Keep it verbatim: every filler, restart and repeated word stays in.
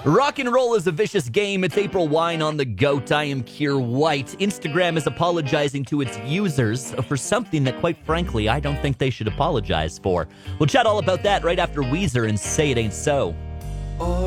Rock and roll is a vicious game. It's April Wine on the goat. I am Keir White. Instagram is apologizing to its users for something that, quite frankly, I don't think they should apologize for. We'll chat all about that right after Weezer and Say It Ain't So.